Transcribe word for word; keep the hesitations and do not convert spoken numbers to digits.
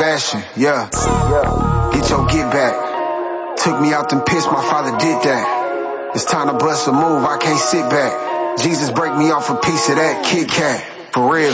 fashion, yeah. Get your get back. Took me out them piss, my father did that. It's time to bust a move, I can't sit back. Jesus break me off a piece of that Kit Kat, for real.